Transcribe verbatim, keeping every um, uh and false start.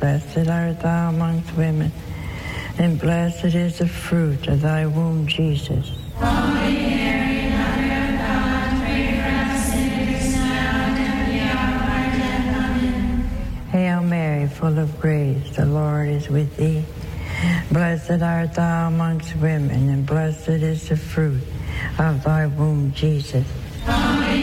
blessed art thou amongst women, and blessed is the fruit of thy womb, Jesus. Holy Mary, Mother of God, pray for us sinners now and at the hour of our death. Amen. Hail Mary, full of grace, the Lord is with thee. Blessed art thou amongst women, and blessed is the fruit of thy womb, Jesus. Holy